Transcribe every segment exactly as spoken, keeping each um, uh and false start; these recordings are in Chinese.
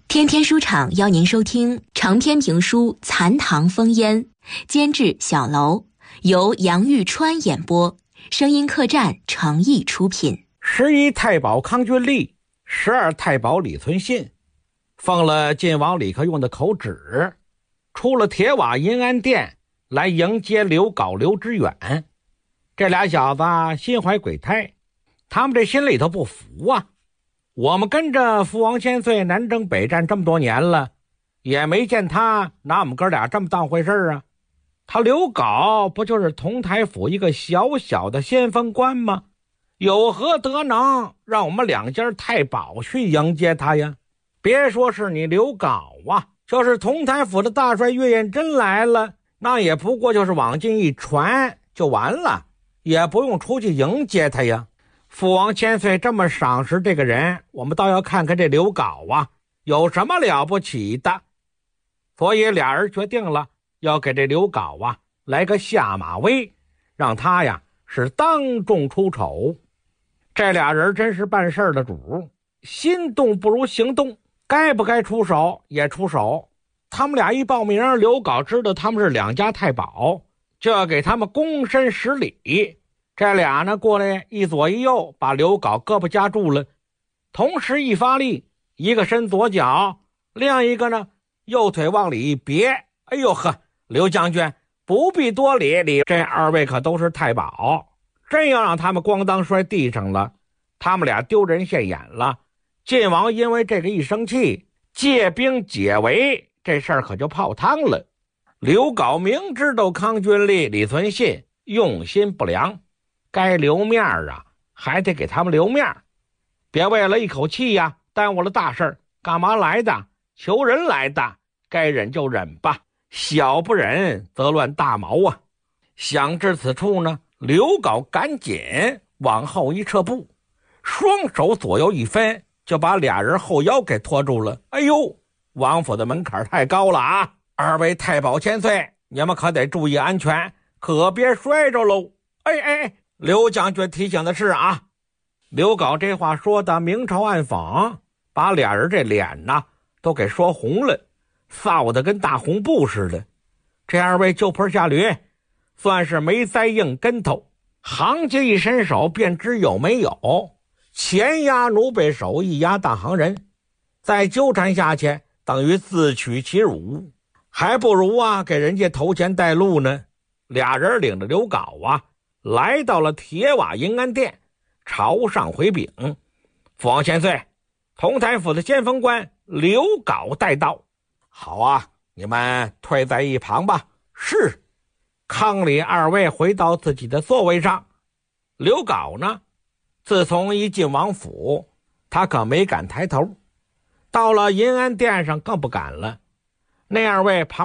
天天书场邀您收听长篇评书《残唐风烟》，监制小楼，由杨玉川演播，声音客栈诚意出品。 十一太保康君立，十二太保李存信，奉了晋王李克用的口旨，出了铁瓦银安殿来迎接刘皋、刘知远。这俩小子心怀鬼胎，他们这心里头不服啊。我们跟着父王千岁南征北战这么多年了，也没见他拿我们哥俩这么当回事啊。他刘皋不就是同台府一个小小的先锋官吗？有何德能让我们两家太保去迎接他呀？别说是你刘皋啊，就是同台府的大帅岳彦真来了，那也不过就是往进一传就完了，也不用出去迎接他呀。父王千岁这么赏识这个人，我们倒要看看这刘皋啊有什么了不起的。所以俩人决定了要给这刘皋啊来个下马威，让他呀是当众出丑。这俩人真是办事的主，心动不如行动，该不该出手也出手。他们俩一报名，刘皋知道他们是两家太保，就要给他们躬身施礼。这俩呢过来一左一右把刘皋胳膊夹住了，同时一发力，一个伸左脚，另一个呢右腿往里一别。哎呦呵，刘将军不必多礼，礼这二位可都是太保，真要让他们咣当摔地上了，他们俩丢人现眼了。晋王因为这个一生气，借兵解围，这事儿可就泡汤了。刘皋明知道康君立、李存信用心不良，该留面啊还得给他们留面，别为了一口气呀耽误了大事。干嘛来的？求人来的，该忍就忍吧，小不忍则乱大谋啊。想至此处呢，刘皋赶紧往后一撤步，双手左右一分，就把俩人后腰给拖住了。哎呦，王府的门槛太高了啊！二位太保千岁，你们可得注意安全，可别摔着喽。哎哎，刘将军提醒的是啊。刘皋这话说的明嘲暗讽，把俩人这脸呐都给说红了，臊得跟大红布似的。这二位就坡下驴，算是没栽硬跟头，行家一伸手便知有没有，前压奴背手，一压大行人，再纠缠下去等于自取其辱，还不如啊给人家头前带路呢。俩人领着刘皋啊来到了铁瓦银安殿，朝上回禀：父王千岁，同台府的先锋官刘皋带到。好啊，你们退在一旁吧。是。康李二位回到自己的座位上。刘皋呢，自从一进王府，他可没敢抬头，到了银安殿上更不敢了。那二位旁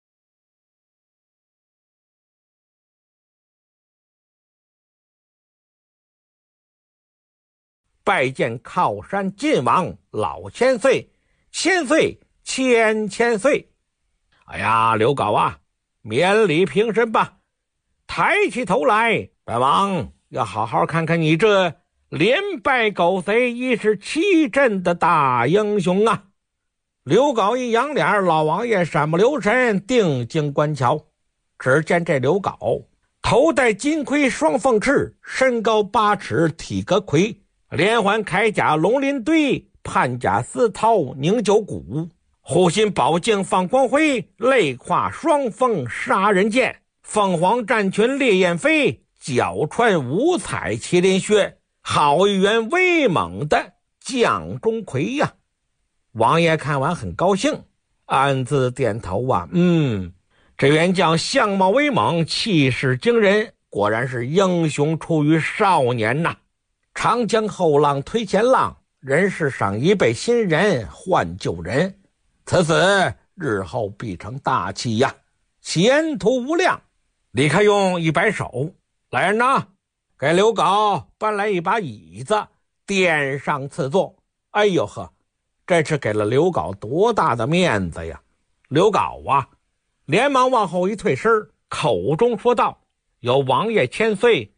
拜见靠山晋王老千岁，千岁千千岁。哎呀，刘皋啊，免礼平身吧，抬起头来，本王要好好看看你这连败狗贼一时七阵的大英雄啊。刘皋一扬脸，老王爷闪不留神定睛观瞧，只见这刘皋头戴金盔双凤翅，身高八尺体格魁，连环铠甲龙鳞堆，判甲丝绦凝九股，护心宝镜放光辉，泪跨双峰杀人剑，凤凰战裙烈焰飞，脚穿五彩麒麟靴，好一员威猛的将钟馗呀。王爷看完很高兴，暗自点头啊，嗯，这员将相貌威猛，气势惊人，果然是英雄出于少年呐。长江后浪推前浪，人世上一辈新人换旧人，此子日后必成大器呀，前途无量。李克用一摆手，来人呐，给刘皋搬来一把椅子，殿上赐座。哎呦呵，这是给了刘皋多大的面子呀。刘皋啊连忙往后一退身，口中说道：有王爷千岁